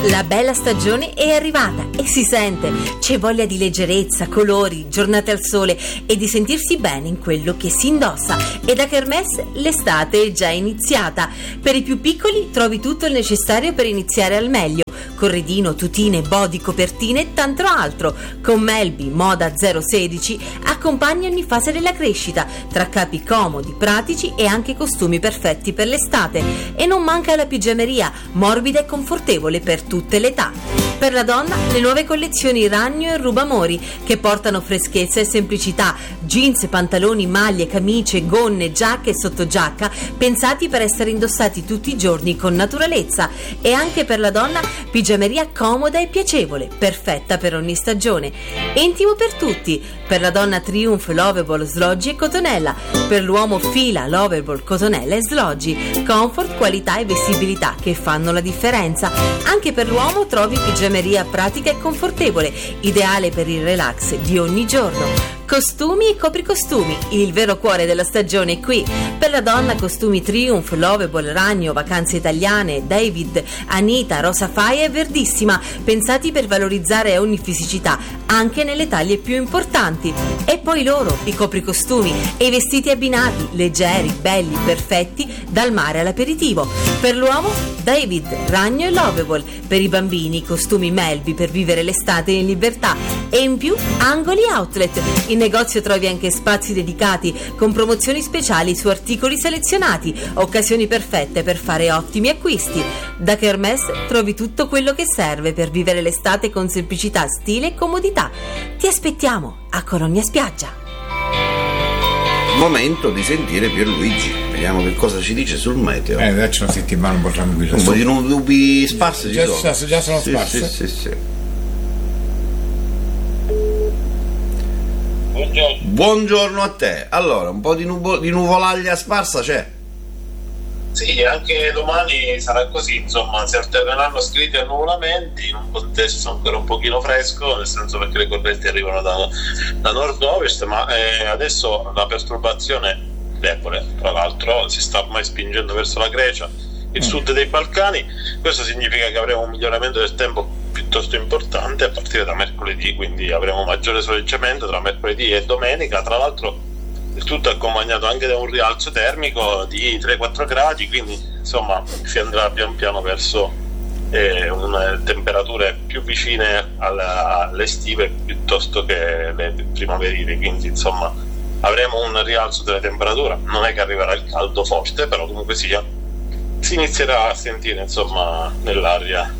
La bella stagione è arrivata e si sente. C'è voglia di leggerezza, colori, giornate al sole e di sentirsi bene in quello che si indossa. E da Kermesse l'estate è già iniziata. Per i più piccoli trovi tutto il necessario per iniziare al meglio. Corredino, tutine, body, copertine e tanto altro. Con Melby Moda 016 accompagni ogni fase della crescita, tra capi comodi, pratici e anche costumi perfetti per l'estate. E non manca la pigiameria, morbida e confortevole per tutte le età. Per la donna le nuove collezioni Ragno e Rubamori, che portano freschezza e semplicità, jeans, pantaloni, maglie, camicie, gonne, giacche e sottogiacca pensati per essere indossati tutti i giorni con naturalezza. E anche per la donna pigiameria comoda e piacevole, perfetta per ogni stagione. Intimo per tutti. Per la donna Triumph, Lovable, Sloggi e Cotonella. Per l'uomo Fila, Lovable, Cotonella e Sloggi. Comfort, qualità e vestibilità che fanno la differenza. Anche per l'uomo trovi pigiameria pratica e confortevole, ideale per il relax di ogni giorno. Costumi e copricostumi, il vero cuore della stagione è qui. Per la donna costumi Triumph, Lovable, Ragno, Vacanze Italiane, David, Anita, Rosa Faia e Verdissima, pensati per valorizzare ogni fisicità, anche nelle taglie più importanti. E poi loro, i copricostumi e i vestiti abbinati, leggeri, belli, perfetti, dal mare all'aperitivo. Per l'uomo, David, Ragno e Lovable. Per i bambini, costumi Melby per vivere l'estate in libertà. E in più, angoli outlet. In negozio trovi anche spazi dedicati con promozioni speciali su articoli selezionati, occasioni perfette per fare ottimi acquisti. Da Kermesse trovi tutto quello che serve per vivere l'estate con semplicità, stile e comodità. Ti aspettiamo a Colonia Spiaggia. Momento di sentire Pierluigi, vediamo che cosa ci dice sul meteo. Dacci una settimana un po' tranquilla. Un po' di nubi sparse già sono sparse. Sì. Buongiorno a te. Allora, un po' di nuvolaglia sparsa c'è? Sì, anche domani sarà così, insomma, si alterneranno scritti e annuvolamenti in un contesto ancora un pochino fresco, nel senso perché le correnti arrivano da nord-ovest, ma adesso la perturbazione debole, tra l'altro, si sta ormai spingendo verso la Grecia, il sud dei Balcani. Questo significa che avremo un miglioramento del tempo piuttosto importante a partire da mercoledì, quindi avremo maggiore soleggiamento tra mercoledì e domenica, tra l'altro il tutto accompagnato anche da un rialzo termico di 3-4 gradi, quindi insomma si andrà pian piano verso temperature più vicine alle estive piuttosto che le primaverili, quindi insomma avremo un rialzo delle temperature. Non è che arriverà il caldo forte, però comunque sia si inizierà a sentire insomma nell'aria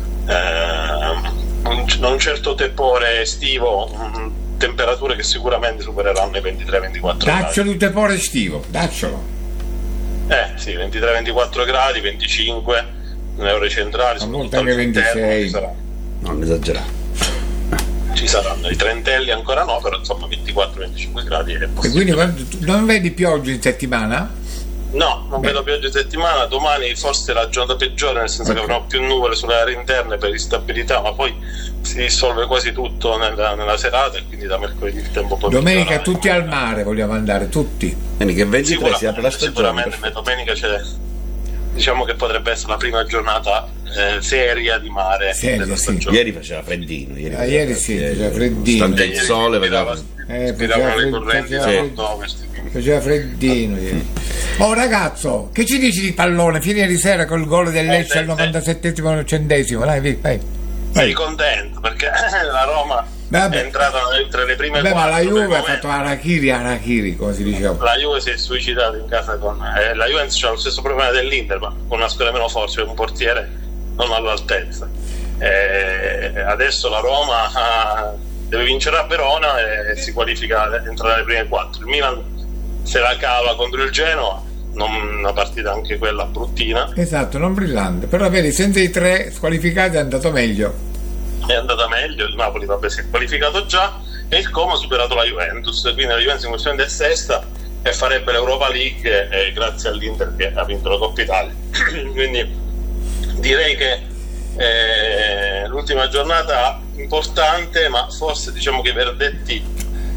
un certo tepore estivo, temperature che sicuramente supereranno i 23-24 gradi. Daccelo il tepore estivo, daccelo. Sì, 23-24 gradi, 25 nelle ore centrali, soprattutto anche 26. Non esagerare. Ci saranno i trentelli, ancora no, però insomma 24-25 gradi è possibile. E quindi non vedi pioggia in settimana? No, non vedo pioggia in settimana. Domani forse è la giornata peggiore, nel senso che avremo più nuvole sulle aree interne per instabilità, ma poi si dissolve quasi tutto nella serata e quindi da mercoledì il tempo può domenica migliorare. Tutti al mare vogliamo andare, tutti. Quindi che 23 si apre la stagione. Sicuramente domenica c'è, diciamo che potrebbe essere la prima giornata seria di mare della stagione. Ieri faceva freddino. Ieri faceva freddino. Stante il sole, spiravano le correnti da nord-ovest. Faceva freddino ieri. Oh ragazzo, che ci dici di pallone? Fine ieri sera col gol del Lecce al 97esimo centesimo. Vai. Sei contento perché la Roma è entrata tra le prime quattro. Ma la Juve ha fatto Arachiri, come si diceva. La Juve si è suicidata in casa con la Juventus ha lo stesso problema dell'Inter, ma con una squadra meno forte, un portiere non all'altezza. Adesso la Roma deve vincere a Verona e si qualifica, entra nelle prime quattro. Il Milan se la cava contro il Genoa, una partita anche quella bruttina. Esatto, non brillante, però vedi, senza i tre squalificati è andato meglio. Il Napoli si è qualificato già e il Como ha superato la Juventus, quindi la Juventus in questione è sesta e farebbe l'Europa League grazie all'Inter che ha vinto la Coppa Italia. Quindi direi che l'ultima giornata importante, ma forse diciamo che i verdetti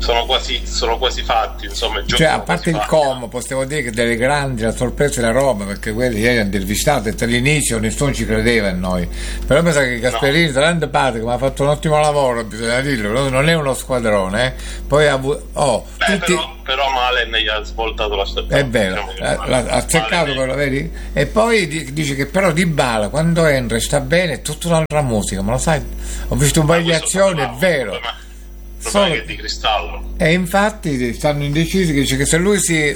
sono quasi fatti, insomma. Cioè, a parte il Como, possiamo dire che delle grandi, la sorpresa della Roma, perché quelli ieri hanno intervistato e all'inizio nessuno ci credeva in noi. Però pensa che Gasperini, grande padre, che mi ha fatto un ottimo lavoro, bisogna dirlo, non è uno squadrone, poi ha tutti... però Malen gli ha svoltato la stagione. È vero, ha cercato quello, vedi? E poi dice che però Dybala quando entra e sta bene è tutta un'altra musica, ma lo sai, ho visto un paio di azioni, è vero. Che è di cristallo. E infatti stanno indecisi, che dice che se lui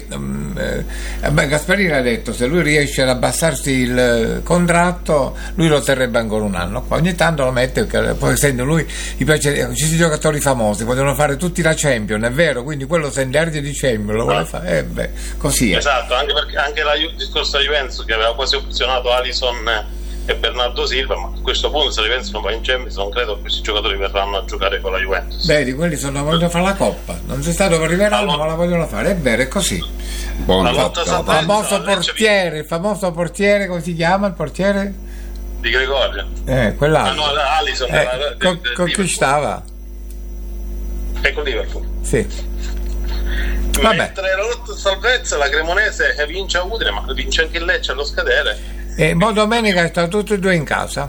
Gasperini ha detto, se lui riesce ad abbassarsi il contratto lui lo terrebbe ancora un anno, poi ogni tanto lo mette, perché poi essendo lui gli piace, ci sono giocatori famosi, vogliono fare tutti la Champions, è vero, quindi quello Senderdi di Champions lo vuole fare, così è. Esatto, anche perché anche il discorso Juventus che aveva quasi opzionato Alisson e Bernardo Silva, ma a questo punto se la Juventus non va in Champions non credo che questi giocatori verranno a giocare con la Juventus. Vedi, quelli vogliono fare la Coppa, non c'è stato per arriveranno, ma la vogliono fare, è vero, è così. Il famoso portiere, come si chiama il portiere? Di Gregorio. Quell'altro. Alisson. Con chi stava? E con Liverpool. Sì. Vabbè. Mentre la lotta salvezza, la Cremonese vince a Udine, ma vince anche il Lecce allo scadere. E domenica stanno tutti e due in casa.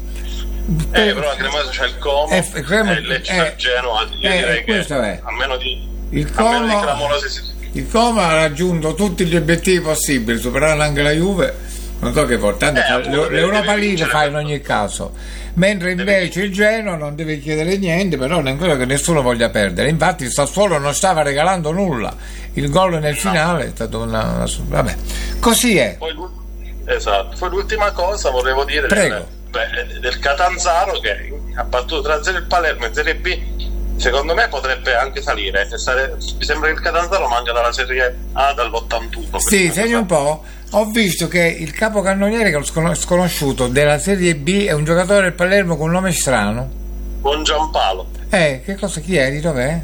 Però la Cremonese c'è il Como e il Lecce c'è il Genoa. Io direi che a meno di clamorosi. Il Como ha raggiunto tutti gli obiettivi possibili, superando anche la Juve. Non so che portante l'Europa League fa in ogni caso. Mentre invece il Genoa non deve chiedere niente, però non credo che nessuno voglia perdere. Infatti il Sassuolo non stava regalando nulla. Il gol nel finale è stato vabbè. Così è. Esatto, poi l'ultima cosa volevo dire del Catanzaro che ha battuto 3-0 il Palermo in Serie B, secondo me potrebbe anche salire. Mi sembra che il Catanzaro manca dalla Serie A dall'81. Sì, segni un po'. Ho visto che il capocannoniere, che è sconosciuto, della Serie B è un giocatore del Palermo con un nome strano. Buon Giampalo. Che cosa, chi è? Di dov'è?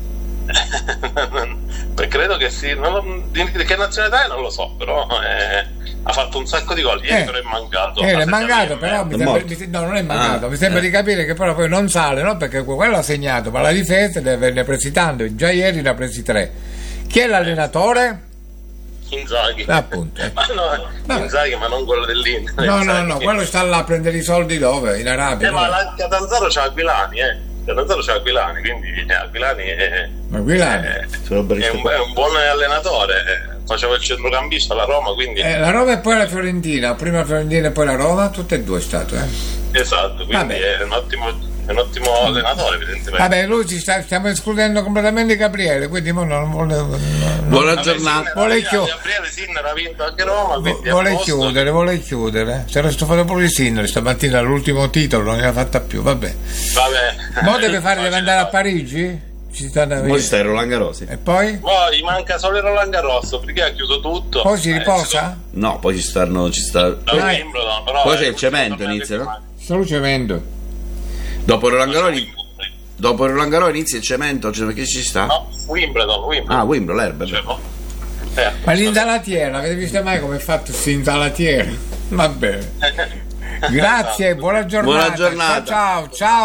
Credo che sì, di che nazionalità è non lo so, però ha fatto un sacco di gol. Ieri però è mancato. È mancato, però non è mancato. Mi sembra di capire che però poi non sale, no? Perché quello ha segnato, ma la difesa ne ha presi tanto. Già ieri ne ha presi 3. Chi è l'allenatore? Inzaghi. Appunto. Inzaghi, ma non quello dell'Inter. No, quello sta là a prendere i soldi dove? In Arabia. Ma la Catanzaro c'ha Aquilani, Catanzaro c'ha Aquilani, quindi Aquilani è un buon allenatore. Faceva il centrocampista alla Roma, quindi la Roma e poi la Fiorentina, prima la Fiorentina e poi la Roma, tutte e due è stato. Esatto, quindi è un ottimo allenatore, evidentemente. Vabbè, lui stiamo escludendo completamente Gabriele, quindi non buona giornata. Gabriele Sinner ha vinto anche Roma, vuole chiudere. Si era stufato pure di Sinner stamattina all'ultimo titolo, non gliel'ha fatta più, vabbè. Mo deve andare a Parigi? Poi sta il Roland Garros. E poi? Gli manca solo il Roland Garros perché ha chiuso tutto. Poi si riposa? No, poi ci sta poi c'è il cemento, inizia, no? Solo cemento. Dopo il Roland Garros inizia il cemento, cioè perché ci sta? No, Wimbledon. Ah, Wimbledon, l'erba. Ma l'insalatiera, avete visto mai come è fatto questo insalatiera? Va bene. Grazie, buona giornata.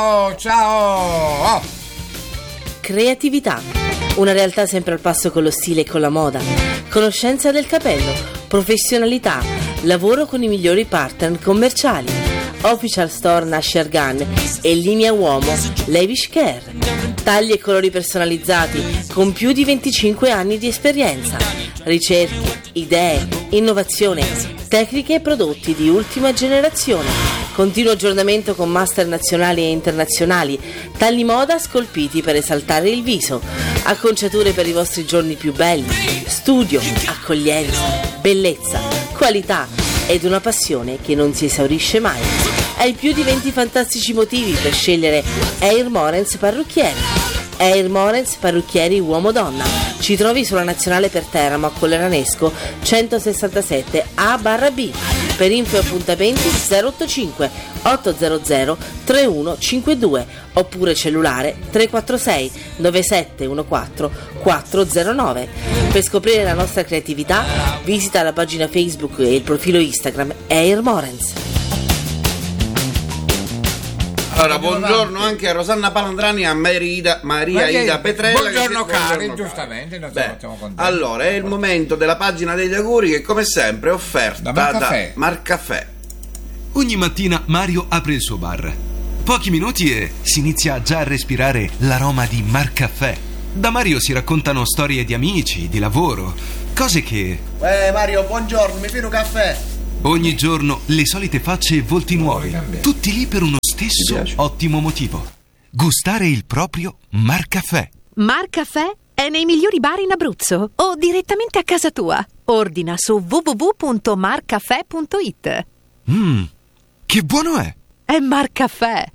Ciao. Creatività, una realtà sempre al passo con lo stile e con la moda, conoscenza del capello, professionalità, lavoro con i migliori partner commerciali, official store Nasher Gun e linea uomo Lavish Care, tagli e colori personalizzati con più di 25 anni di esperienza, ricerche, idee, innovazione, tecniche e prodotti di ultima generazione. Continuo aggiornamento con master nazionali e internazionali, tagli moda scolpiti per esaltare il viso, acconciature per i vostri giorni più belli, studio, accoglienza, bellezza, qualità ed una passione che non si esaurisce mai. Hai più di 20 fantastici motivi per scegliere Air Morens Parrucchieri. Air Morens Parrucchieri uomo-donna. Ci trovi sulla Nazionale per Teramo a Colleranesco 167 A/B. Per info e appuntamenti 085 800 3152 oppure cellulare 346 9714 409. Per scoprire la nostra creatività visita la pagina Facebook e il profilo Instagram Air Morens. Allora, buongiorno anche a Rosanna Palandrani e a Maria Ida Petrella. Buongiorno cari, giustamente. Siamo contenti. Allora, è il momento della pagina degli auguri che come sempre è offerta da Marcaffè. Ogni mattina Mario apre il suo bar. Pochi minuti e si inizia già a respirare l'aroma di Marcaffè. Da Mario si raccontano storie di amici, di lavoro, cose che... Mario, buongiorno, mi fino un caffè. Ogni giorno le solite facce e volti nuovi, tutti lì per uno stesso ottimo motivo: gustare il proprio Marcaffè. Marcaffè è nei migliori bar in Abruzzo o direttamente a casa tua. Ordina su www.marcaffè.it. Che buono è! È Marcaffè.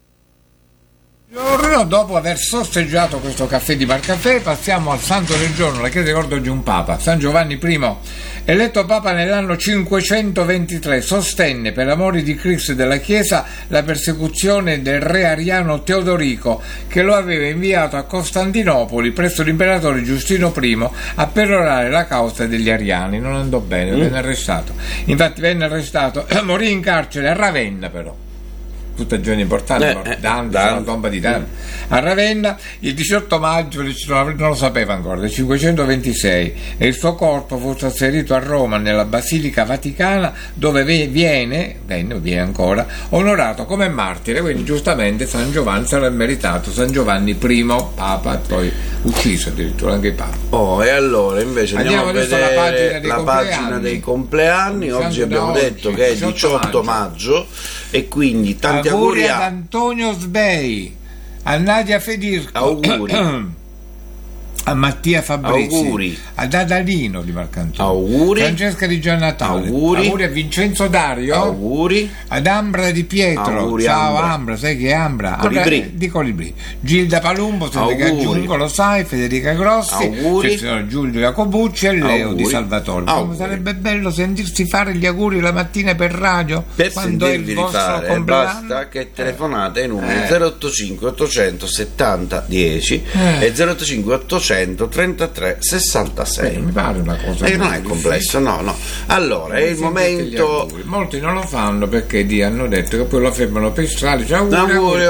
Dopo aver sorseggiato questo caffè di Marcaffè, passiamo al santo del giorno, la Chiesa ricorda oggi un Papa, San Giovanni I, eletto Papa nell'anno 523, sostenne per amore di Cristo e della Chiesa la persecuzione del re ariano Teodorico, che lo aveva inviato a Costantinopoli presso l'imperatore Giustino I a perorare la causa degli ariani. Non andò bene, venne arrestato. Infatti venne arrestato, morì in carcere a Ravenna però. Tutta giorni importante, Dante, la tomba di Dante. A Ravenna il 18 maggio, non lo sapeva ancora, del 526, e il suo corpo fu trasferito a Roma nella Basilica Vaticana, dove viene ancora onorato come martire. Quindi giustamente San Giovanni sarà meritato, San Giovanni I, Papa, e poi ucciso addirittura anche il Papa. E allora invece andiamo a vedere la pagina dei compleanni. Oggi abbiamo detto che è 18 maggio e quindi tanti auguri ad Antonio Sbei, a Nadia Fedirco, auguri a Mattia Fabrizi, auguri ad Adalino di Marcantonio, auguri Francesca di Giannatale, auguri a Vincenzo Dario, auguri ad Ambra di Pietro, auguri, ciao Ambra, sai che è Ambra? Di Colibrì, Gilda Palumbo, che aggiungo, lo sai, Federica Grossi, auguri, Giulio Jacobucci e Leo auguri. Di Salvatore. Come sarebbe bello sentirsi fare gli auguri la mattina per radio, per quando è il vostro compleanno. Basta che telefonate ai numeri 085 870 10 e 085 800 33 66. Mi pare una cosa non è complesso, no. Allora, è il momento. Molti non lo fanno perché hanno detto che poi lo fermano per strada, auguri.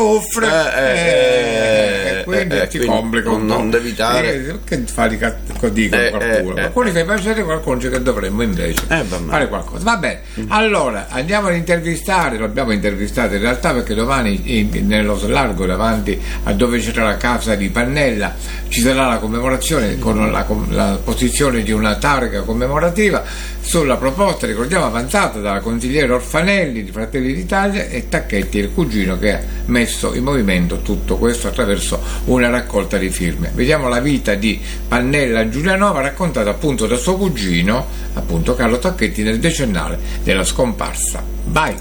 Quindi ti complicano un po'. Non devi evitare. Che fai così con qualcuno? Qualcuno che piacere qualcuno che dovremmo invece fare qualcosa. Va bene. Allora andiamo ad intervistare, lo abbiamo intervistato in realtà perché domani nello largo davanti a dove c'era la casa di Pannella ci sarà la commemorazione con la posizione di una targa commemorativa sulla proposta, ricordiamo, avanzata dalla consigliera Orfanelli di Fratelli d'Italia, e Tacchetti, il cugino, che ha messo in movimento tutto questo attraverso una raccolta di firme. Vediamo la vita di Pannella Giulianova raccontata appunto da suo cugino, appunto Carlo Tacchetti, nel decennale della scomparsa. Vai!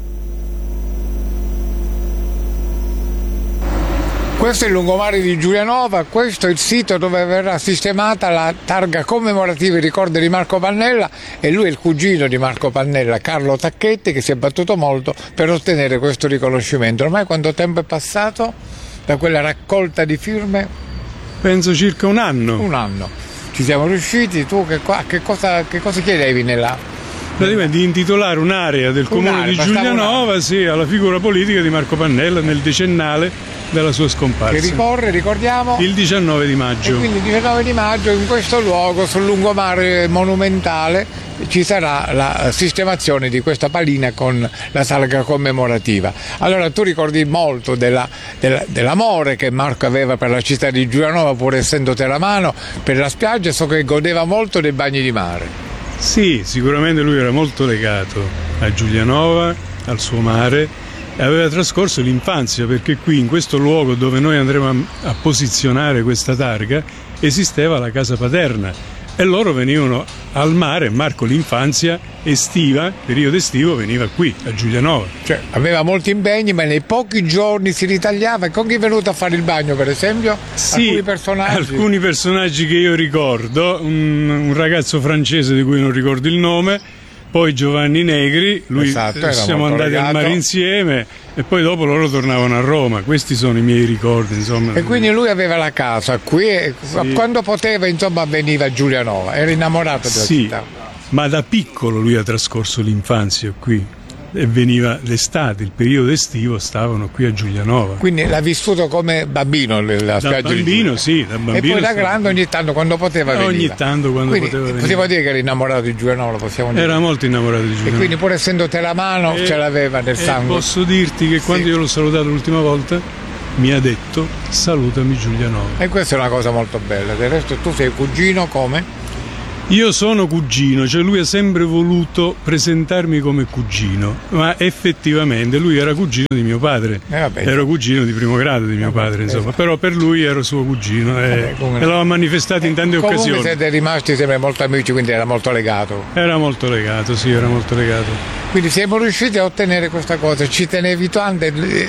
Questo è il lungomare di Giulianova, questo è il sito dove verrà sistemata la targa commemorativa in ricordo di Marco Pannella, e lui è il cugino di Marco Pannella, Carlo Tacchetti, che si è battuto molto per ottenere questo riconoscimento. Ormai quanto tempo è passato da quella raccolta di firme? Penso circa un anno. Un anno. Ci siamo riusciti. Tu che cosa chiedevi praticamente di intitolare un'area del comune di Giulianova alla figura politica di Marco Pannella nel decennale della sua scomparsa. Che ricorre, ricordiamo? Il 19 di maggio. E quindi il 19 di maggio in questo luogo, sul lungomare monumentale, ci sarà la sistemazione di questa palina con la targa commemorativa. Allora tu ricordi molto dell'amore che Marco aveva per la città di Giulianova, pur essendo teramano, per la spiaggia, so che godeva molto dei bagni di mare. Sì, sicuramente lui era molto legato a Giulianova, al suo mare, e aveva trascorso l'infanzia, perché qui in questo luogo dove noi andremo a posizionare questa targa esisteva la casa paterna e loro venivano al mare. Marco l'infanzia estiva, periodo estivo, veniva qui a Giulianova. Cioè aveva molti impegni, ma nei pochi giorni si ritagliava. E con chi è venuto a fare il bagno, per esempio? Sì, alcuni personaggi che io ricordo, un ragazzo francese di cui non ricordo il nome, poi Giovanni Negri, siamo andati legato al mare insieme, e poi dopo loro tornavano a Roma. Questi sono i miei ricordi, insomma. E quindi lui aveva la casa qui e quando poteva, insomma, veniva a Giulianova, era innamorato della città. Ma da piccolo lui ha trascorso l'infanzia qui. e veniva l'estate, il periodo estivo, stavano qui a Giulianova. Quindi l'ha vissuto come bambino la spiaggia Da bambino, sì, da bambino. E poi da grande ogni tanto quando poteva venire. Ogni tanto quando quindi, poteva venire. Possiamo dire che era innamorato di Giulianova, lo possiamo dire. Era molto innamorato di Giulianova. E quindi pur essendo te la mano ce l'aveva nel sangue. Posso dirti che quando io l'ho salutato l'ultima volta mi ha detto salutami Giulianova. E questa è una cosa molto bella. Del resto tu sei cugino come? Io sono cugino, cioè lui ha sempre voluto presentarmi come cugino, ma effettivamente lui era cugino di mio padre, ero cugino di primo grado di mio padre, insomma, esatto. Però per lui ero suo cugino e l'ho manifestato in tante occasioni. Comunque siete rimasti sempre molto amici, quindi era molto legato. Era molto legato, sì, era molto legato. Quindi siamo riusciti a ottenere questa cosa, ci tenevi tanto,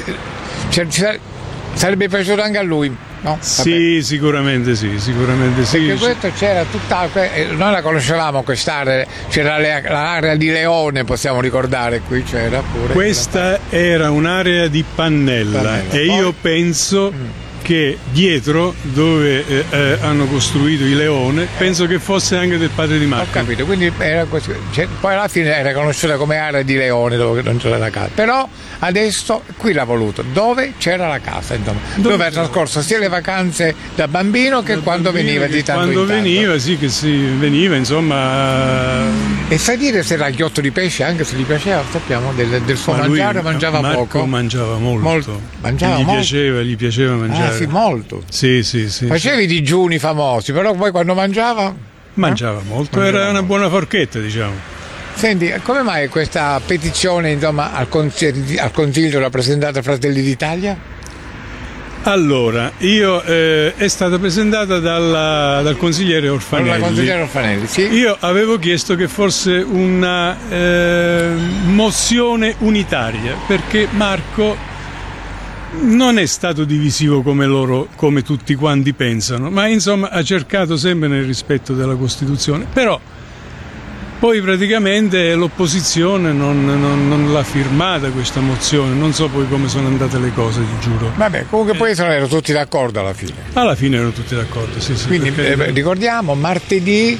sarebbe piaciuto anche a lui. No? Sì, sicuramente sì. Perché questo c'era noi la conoscevamo quest'area, c'era l'area di Leone, possiamo ricordare, qui c'era pure. Questa era un'area di Pannella. E poi, io penso che dietro dove hanno costruito il Leone, penso che fosse anche del padre di Marco. Ho capito, quindi era così. Poi alla fine era conosciuta come area di Leone dove non c'era la casa. Però adesso qui l'ha voluto, dove c'era la casa, insomma, dove ha trascorso sia le vacanze da bambino che quando veniva di tanto in tanto. Quando veniva, sì, che si veniva, insomma. E sai dire se era ghiotto di pesce, anche se gli piaceva, sappiamo, del suo mangiare, mangiava Marco poco. Mangiava molto. Mangiava gli piaceva mangiare. Sì, molto. Sì. Facevi digiuni famosi, però poi quando mangiava molto, era una buona forchetta, diciamo. Senti, come mai questa petizione, insomma, al Consiglio l'ha presentata Fratelli d'Italia? Allora, è stata presentata dal consigliere Orfanelli. Sì. Io avevo chiesto che fosse una mozione unitaria, perché Marco non è stato divisivo come tutti quanti pensano, ma insomma ha cercato sempre nel rispetto della Costituzione. Però poi praticamente l'opposizione non l'ha firmata questa mozione, non so poi come sono andate le cose, ti giuro. Vabbè, comunque poi erano tutti d'accordo alla fine. Alla fine erano tutti d'accordo, sì. Quindi ricordiamo martedì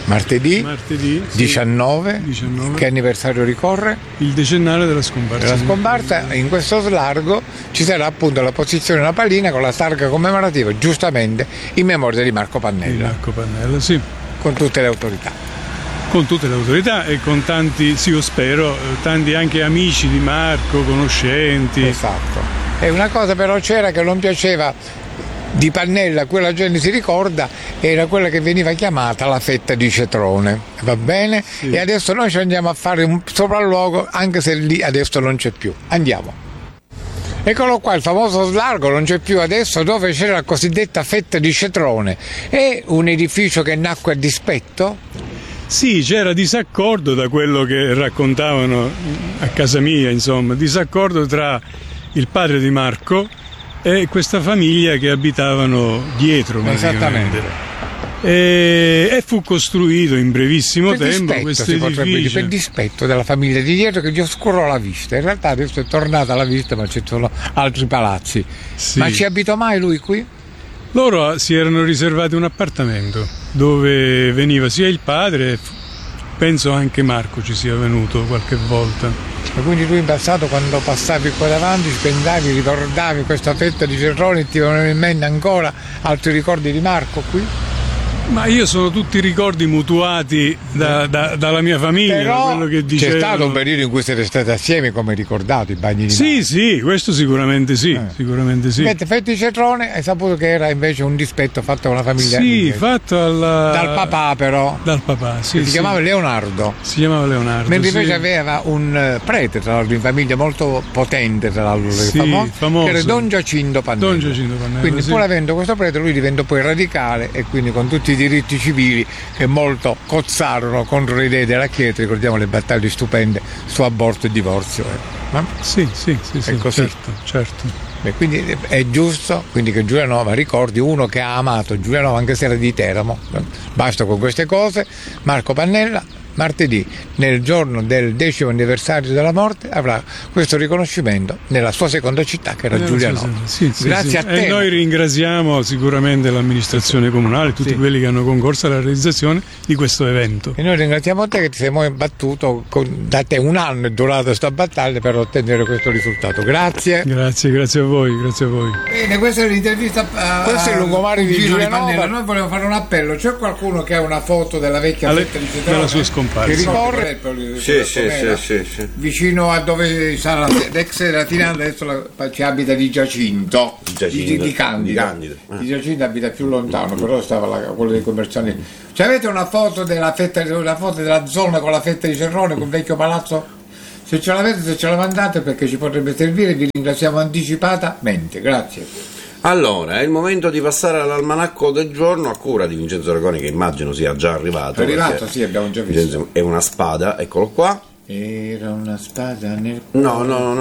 19, che anniversario ricorre? Il decennale della scomparsa. In questo slargo ci sarà appunto la posizione napalina con la targa commemorativa, giustamente in memoria di Marco Pannella. Di Marco Pannella, sì. Con tutte le autorità. Con tutte le autorità e con tanti, sì, io spero, tanti anche amici di Marco, conoscenti. Esatto. E una cosa però c'era che non piaceva di Pannella, quella gente si ricorda, era quella che veniva chiamata la fetta di cetrone, va bene? Sì. E adesso noi ci andiamo a fare un sopralluogo, anche se lì adesso non c'è più. Andiamo. Eccolo qua, il famoso slargo non c'è più adesso, dove c'era la cosiddetta fetta di cetrone. È un edificio che nacque a dispetto? Sì, c'era disaccordo, da quello che raccontavano a casa mia, insomma, disaccordo tra il padre di Marco e questa famiglia che abitavano dietro. Esattamente. E fu costruito in brevissimo tempo questo edificio. Per dispetto della famiglia di dietro che gli oscurò la vista. In realtà adesso è tornata alla vista, ma ci sono altri palazzi. Sì. Ma ci abitò mai lui qui? Loro si erano riservati un appartamento dove veniva sia il padre, penso anche Marco ci sia venuto qualche volta. E quindi tu in passato, quando passavi qua davanti, pensavi, ricordavi questa fetta di cetrone e ti venivano in mente ancora altri ricordi di Marco qui? Ma io sono tutti ricordi mutuati dalla mia famiglia. Però quello che dicevano. C'è stato un periodo in cui siete stati assieme, come ricordato, i bagni di mare. Sì, questo sicuramente sì, sicuramente sì. Fetta di cetrone, hai saputo che era invece un dispetto fatto a una famiglia? Sì, fatto dal papà però. Dal papà, sì. Si chiamava Leonardo. Si chiamava Leonardo. Mentre invece aveva un prete, tra l'altro, in famiglia molto potente, tra l'altro, famoso, che era Don Giacinto Pannella. Quindi pur avendo questo prete, lui diventò poi radicale e quindi con tutti i diritti civili che molto cozzarono contro le idee della Chiesa. Ricordiamo le battaglie stupende su aborto e divorzio. Sì, è così. Certo. E quindi è giusto quindi che Giulianova ricordi uno che ha amato Giulianova anche se era di Teramo. Basta con queste cose. Marco Pannella, martedì, nel giorno del 10° anniversario della morte, avrà questo riconoscimento nella sua seconda città, che era Giulianova. Grazie a te. E noi ringraziamo sicuramente l'amministrazione comunale, tutti quelli che hanno concorso alla realizzazione di questo evento. E noi ringraziamo te che ti sei mai battuto, da te un anno è durata questa battaglia per ottenere questo risultato. Grazie. Grazie a voi. Bene, questa è l'intervista questo è il lungomare di Giulianova. Noi vogliamo fare un appello: c'è qualcuno che ha una foto della vecchia fetta di Cetrone della sua scomparsa che ricorre sì. vicino a dove sarà l'ex Latinale, adesso ci abita di Giacinto di Candido. Di Giacinto abita più lontano, però stava quello dei commercianti. Avete una foto della zona con la fetta di Cerrone, con il vecchio palazzo? Se ce l'avete, se ce la mandate, perché ci potrebbe servire. Vi ringraziamo anticipatamente, grazie. Allora, è il momento di passare all'almanacco del giorno a cura di Vincenzo Regoni, che immagino sia già arrivato. È arrivato, sì, abbiamo già visto. È una spada, eccolo qua. Era una spada nel... No.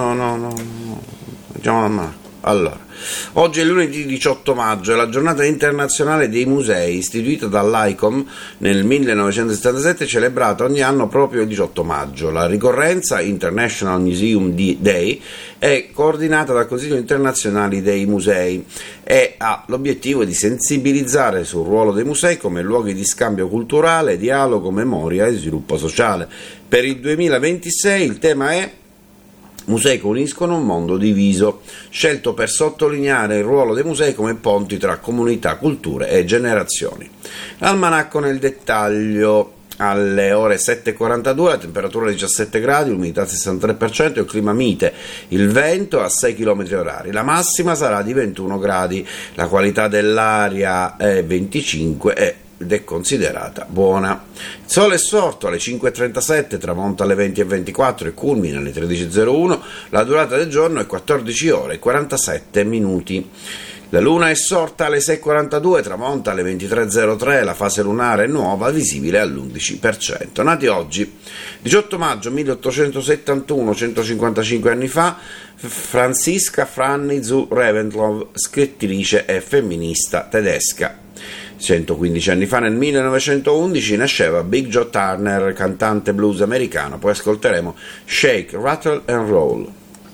Leggiamo l'almanacco. Allora, oggi è lunedì 18 maggio, è la giornata internazionale dei musei, istituita dall'ICOM nel 1977, celebrata ogni anno proprio il 18 maggio. La ricorrenza, International Museum Day, è coordinata dal Consiglio internazionale dei musei e ha l'obiettivo di sensibilizzare sul ruolo dei musei come luoghi di scambio culturale, dialogo, memoria e sviluppo sociale. Per il 2026 il tema è Musei che uniscono un mondo diviso, scelto per sottolineare il ruolo dei musei come ponti tra comunità, culture e generazioni. L'almanacco nel dettaglio. Alle ore 7.42 la temperatura è 17 gradi, l'umidità 63% e il clima mite, il vento a 6 km/h, la massima sarà di 21 gradi, la qualità dell'aria è 25 ed è considerata buona. Il sole è sorto alle 5.37, tramonta alle 20.24 e culmina alle 13.01, la durata del giorno è 14 ore e 47 minuti. La luna è sorta alle 6.42, tramonta alle 23.03, la fase lunare è nuova, visibile all'11%. Nati oggi, 18 maggio 1871, 155 anni fa, Franziska Fanny zu Reventlow, scrittrice e femminista tedesca. 115 anni fa, nel 1911, nasceva Big Joe Turner, cantante blues americano. Poi ascolteremo Shake, Rattle and Roll.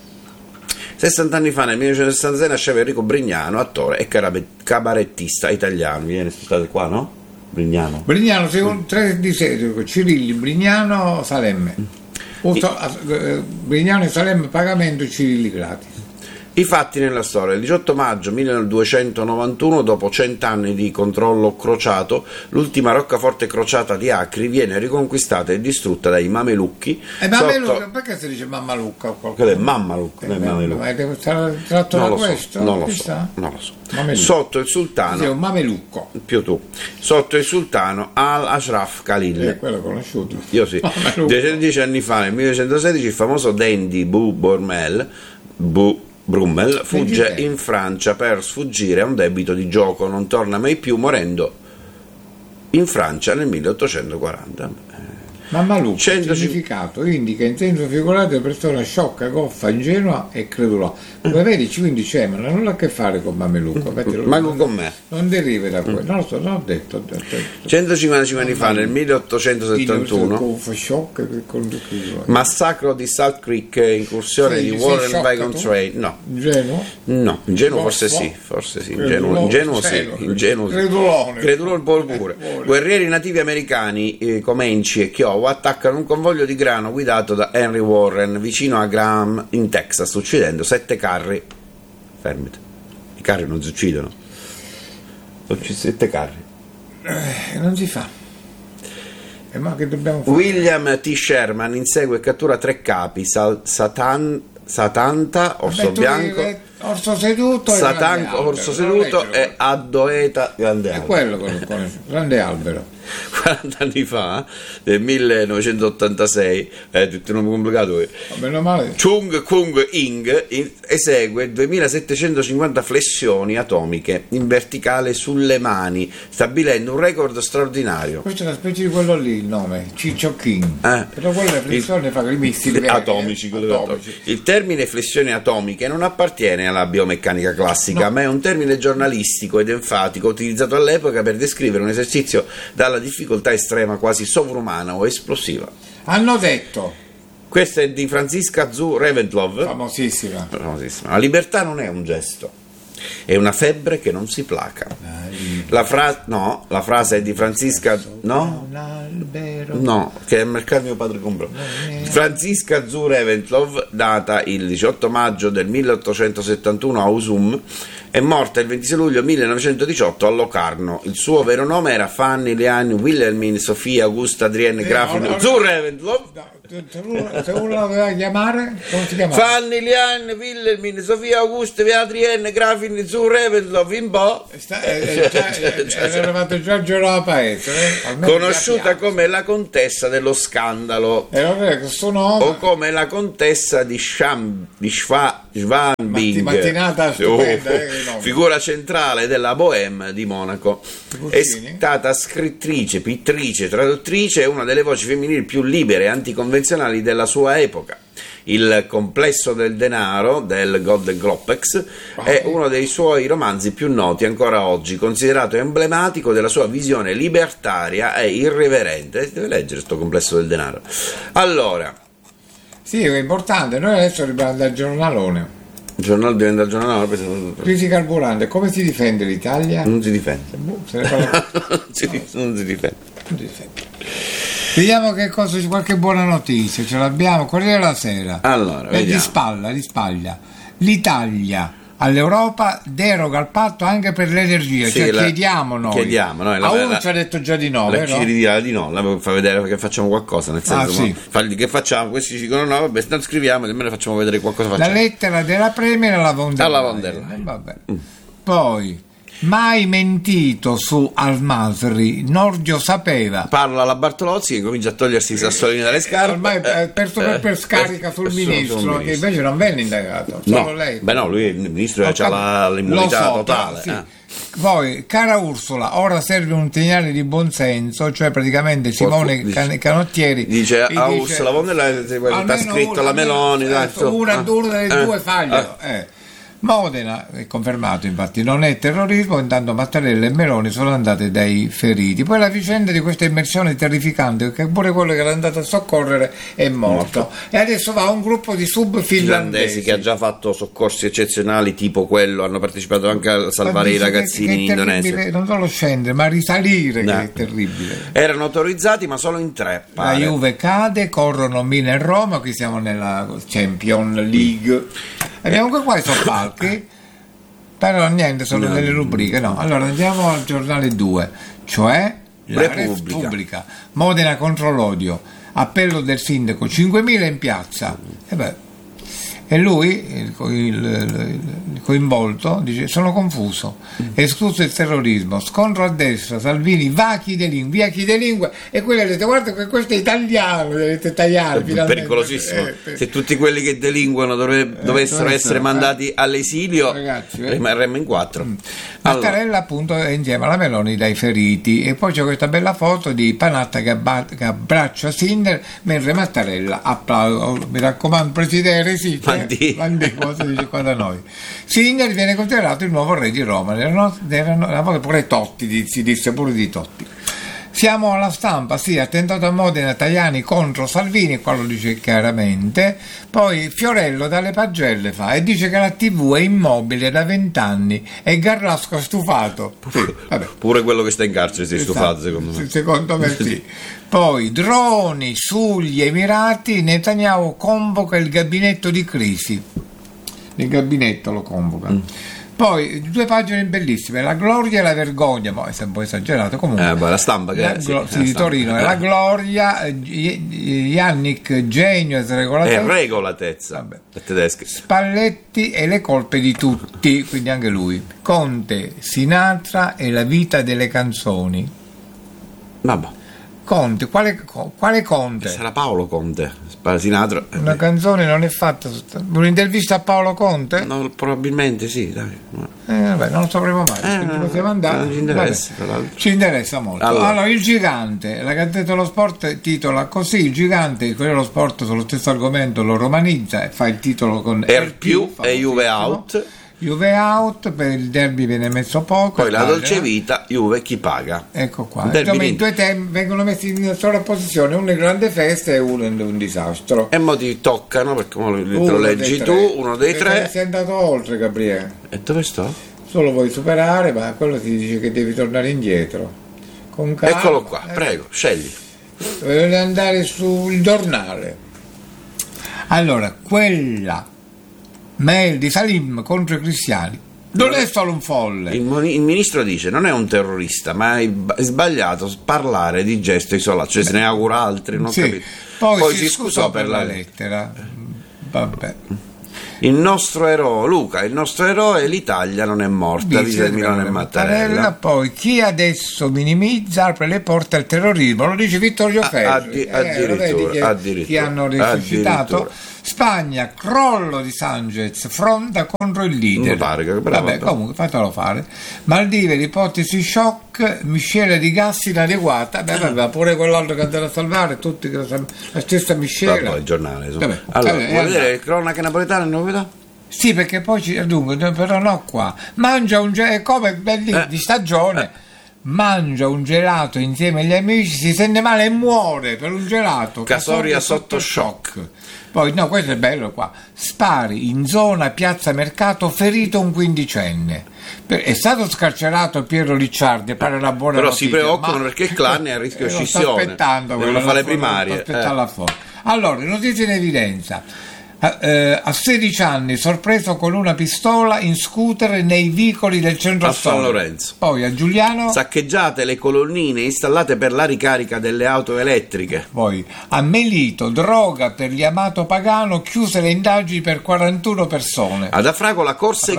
60 anni fa, nel 1966, nasceva Enrico Brignano, attore e cabarettista italiano. Viene stato qua, no? Brignano, secondo 3 di seguito, Cirilli, Brignano, Salemme. Brignano e Salemme, pagamento, Cirilli gratis. I fatti nella storia. Il 18 maggio 1291, dopo 100 anni di controllo crociato, l'ultima roccaforte crociata di Acri viene riconquistata e distrutta dai Mamelucchi. Perché si dice Mammalucca? Quello è Mammalucca, non è Mamelucca. Tratto da questo? Non lo so. Sotto il sultano, è un mamelucco. Più tu. Sotto il sultano Al-Ashraf Khalil. Quello conosciuto. Io sì. 10 anni fa, nel 1916, il famoso dandy Brummel fugge in Francia per sfuggire a un debito di gioco, non torna mai più, morendo in Francia nel 1840. Mammalucco, significato, indica in senso figurato persona sciocca, goffa, ingenua e credula. Come vedi, quindi c'è, ma non ha nulla a che fare con Mamelucco. Manco con me. Non deriva da quello. Non lo so, non ho detto. 155 anni fa, nel 1871, massacro di Salt Creek, incursione di Warren Wagon Train. No. Ingenuo? No, ingenuo forse sì. Ingenuo sì. Credulone pure. Guerrieri nativi americani, Comanche e Kiowa, attaccano un convoglio di grano guidato da Henry Warren vicino a Graham in Texas, uccidendo 7 carri. Fermati, i carri non si uccidono. 7 carri. Non si fa. E ma che dobbiamo fare? William T. Sherman insegue e cattura 3 capi, Satanta, orso bianco, orso seduto e Addoeta, grande albero. È quello che lo conosco, grande albero. 40 anni fa, nel 1986, è tutto un nome complicato. Chung Kung Ing esegue 2750 flessioni atomiche in verticale sulle mani, stabilendo un record straordinario. Questa è una specie di quello lì, il nome, Ciccio King. Però quella flessione fa i missili atomici. Il termine flessioni atomiche non appartiene alla biomeccanica classica, ma è un termine giornalistico ed enfatico utilizzato all'epoca per descrivere un esercizio dalla dalla difficoltà estrema, quasi sovrumana o esplosiva. Hanno detto, Questa è di Franziska zu Reventlow. famosissima. La libertà non è un gesto, è una febbre che non si placa. La frase è di Franziska, che è mercato mio padre comprò. Franziska zu Reventlow, nata il 18 maggio del 1871 a Husum, è morta il 26 luglio 1918 a Locarno. Il suo vero nome era Fanny Leanne Wilhelmine Sofia Augusta Adrienne Grafin zu Reventlow. Se uno la doveva chiamare, come si chiamava? Fanny Leanne Wilhelmine Sofia Augusta Adrienne Grafin zu Reventlow in Bo. Era arrivato Giorgio Nova Paese, Conosciuta come la contessa dello scandalo questo nome, o come la contessa di Schwabing, mattinata stupenda, figura centrale della Bohème di Monaco. È stata scrittrice, pittrice, traduttrice e una delle voci femminili più libere e anticonvenzionali della sua epoca. Il complesso del denaro del Golden Glopex è uno dei suoi romanzi più noti ancora oggi, considerato emblematico della sua visione libertaria e irreverente. Deve leggere questo complesso del denaro. Allora, sì, è importante. Noi adesso dobbiamo dal giornalone. Il giornale diventa il giornale. Crisi carburante, come si difende l'Italia? Non si difende. Non si difende. Vediamo che cosa, qualche buona notizia ce l'abbiamo. Corriere della Sera. Allora, di spalla. L'Italia all'Europa deroga al patto anche per l'energia, sì, chiediamo noi. A uno ci ha detto già di no, vero? Ci dirà di no, la fa vedere che facciamo qualcosa, nel senso, sì. Che facciamo, questi ci dicono no, vabbè, non scriviamo, almeno facciamo vedere qualcosa facciamo. La lettera della Premier alla von der Leyen. Vabbè. Poi mai mentito su Al-Masri, Nordio sapeva. Parla la Bartolozzi che comincia a togliersi i sassolini dalle scarpe. Ormai per scarica sul ministro, che invece non venne indagato, solo lei. Beh no, lui il ministro ha l'immunità totale. Sì. Poi, cara Ursula, ora serve un segnale di buonsenso, cioè praticamente Simone Canottieri dice a Ursula von der Leyen, sta scritto la Meloni, una delle due fagliano. Modena, è confermato infatti, non è terrorismo, intanto Mattarella e Meloni sono andate dai feriti. Poi la vicenda di questa immersione terrificante, che pure quello che era andato a soccorrere è morto. E adesso va un gruppo di sub finlandesi che ha già fatto soccorsi eccezionali, tipo quello, hanno partecipato anche a salvare i ragazzini in Indonesia. Non solo scendere, ma risalire, che è terribile. Erano autorizzati ma solo in 3. La Juve cade, corrono Milan e Roma, qui siamo nella Champions League. Abbiamo anche qua i soppalchi, però niente, sono delle rubriche. No, allora andiamo al giornale 2, cioè la Repubblica. Modena contro l'odio, appello del sindaco, 5.000 in piazza. E lui, il coinvolto, dice: sono confuso, escluso il terrorismo, scontro a destra, Salvini, via chi delingue, e quelli hanno detto: guarda che questo è italiano, dovete tagliare. È pericolosissimo. Se tutti quelli che delinquono dovessero essere mandati all'esilio, ragazzi, rimarremmo in 4. Mattarella appunto è insieme alla Meloni dai feriti, e poi c'è questa bella foto di Panatta che abbraccia Sinner mentre Mattarella applaude. Mi raccomando, presidente, resiste. Cosa dice qua da noi. Sinner viene considerato il nuovo re di Roma. Una volta pure Totti, si disse pure di Totti. Siamo alla Stampa, sì, attentato a Modena, Tajani contro Salvini, qua lo dice chiaramente. Poi Fiorello dalle pagelle fa e dice che la TV è immobile da 20 anni e Garlasco è stufato. Pure quello che sta in carcere si è stufato, secondo me. Secondo me sì. Poi droni sugli Emirati, Netanyahu convoca il gabinetto di crisi. Il gabinetto lo convoca. Poi 2 pagine bellissime, la gloria e la vergogna, ma è un po' esagerato comunque. La Stampa che di Torino, la gloria, Yannick genio e regolatezza. Tedesche. Spalletti e le colpe di tutti, quindi anche lui. Conte, Sinatra e la vita delle canzoni. Vabbè. Conte, quale Conte? Sarà Paolo Conte, Sinatra. Una canzone non è fatta, un'intervista a Paolo Conte? No, probabilmente sì, dai. Vabbè, non lo sapremo mai, possiamo andare. Ci interessa molto. Allora, il gigante, la Gazzetta dello Sport titola così: il gigante, quello dello sport sullo stesso argomento lo romanizza e fa il titolo con R più e Juve out. Juve out, per il derby viene messo poco. Poi la dolce vita, Juve chi paga? Ecco qua. Insomma, in 2 tempi vengono messi in una sola posizione, uno in grande festa e uno in un disastro. E mo ti toccano, perché lo leggi tu, uno dei 3. Sei andato oltre, Gabriele. E dove sto? Solo vuoi superare, ma quello ti dice che devi tornare indietro. Con calma. Eccolo qua, prego, scegli. Voglio andare sul giornale. Allora, quella mail di Salim contro i cristiani non è solo un folle. Il ministro dice non è un terrorista, ma è sbagliato parlare di gesto isolato, cioè se ne augura altri, non ho capito. Poi si scusò per la lettera. Vabbè. Il nostro eroe, Luca, il nostro eroe, l'Italia non è morta, dice Milano e Mattarella. Poi chi adesso minimizza apre le porte al terrorismo, lo dice Vittorio Feltri. Addirittura. Chi hanno risuscitato. Spagna, crollo di Sanchez, fronda contro il leader. Vabbè, comunque fatelo fare. Maldive, ipotesi shock, miscela di gas inadeguata. Beh, pure quell'altro che andrà a salvare, tutti la stessa miscela. Poi il giornale. Allora, vuoi vedere le cronache napoletane, novità? Sì, perché poi dunque, però no qua. Mangia un come di stagione. Mangia un gelato insieme agli amici, si sente male e muore per un gelato. Casoria sotto shock. Poi no, questo è bello qua. Spari in zona Piazza Mercato, ferito un 15enne. È stato scarcerato Piero Licciardi, pare una buona però notizia, si preoccupano perché il clan è a rischio scissione. Sto aspettando devono fare le primarie. Allora, notizie in evidenza. A 16 anni sorpreso con una pistola in scooter nei vicoli del centro a San Lorenzo. Poi a Giuliano saccheggiate le colonnine installate per la ricarica delle auto elettriche. Poi a Melito droga per gli Amato Pagano, chiuse le indagini per 41 persone. Ad Afragola corse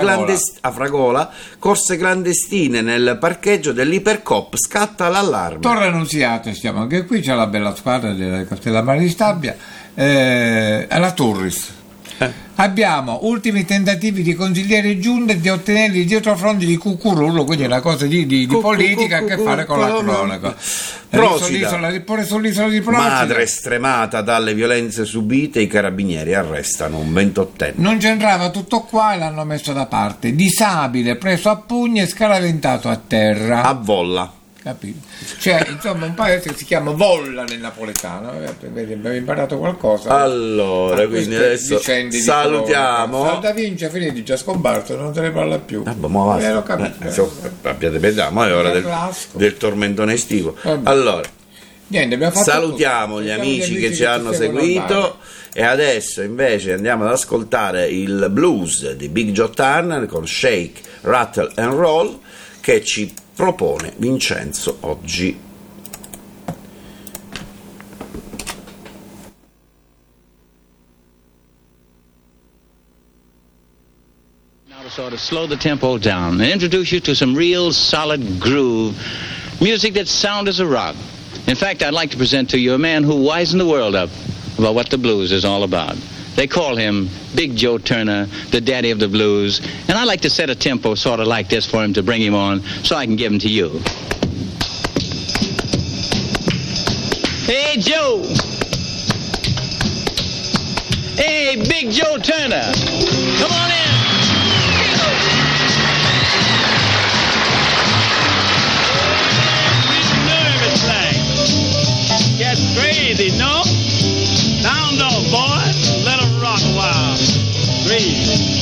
clandestine nel parcheggio dell'Ipercop, scatta l'allarme. Torre Annunziata, stiamo anche qui, c'è la bella squadra della Castellammare di Stabia. Alla Turris abbiamo ultimi tentativi di consigliere Giunta di ottenere il dietrofront di Cucurullo, quindi una cosa di politica a che fare con la cronaca. Pure sull'isola di Procida, madre stremata dalle violenze subite, i carabinieri arrestano un 28enne. Non c'entrava tutto qua e l'hanno messo da parte. Disabile preso a pugni e scaraventato a terra a Volla. Capito? Cioè, insomma, un paese che si chiama Volla nel napoletano. Abbiamo imparato qualcosa. Allora, quindi adesso salutiamo. Da Vinci è finito, già scomparso, non se ne parla più. L'ho capito. Abbiate pietà, ma è ora del tormentone estivo. Allora, niente, salutiamo gli amici che ci hanno seguito. E adesso invece andiamo ad ascoltare il blues di Big Joe Turner con Shake, Rattle and Roll, che ci propone Vincenzo oggi. Now to sort of slow the tempo down and introduce you to some real solid groove music that's sound as a rock. In fact, I'd like to present to you a man who wisened the world up about what the blues is all about. They call him Big Joe Turner, the daddy of the blues, and I like to set a tempo sort of like this for him to bring him on so I can give him to you. Hey, Joe! Hey, Big Joe Turner! Come on in! Nervous like. Get crazy, no? Down dog, boy. Let 'em rock a while. Breathe.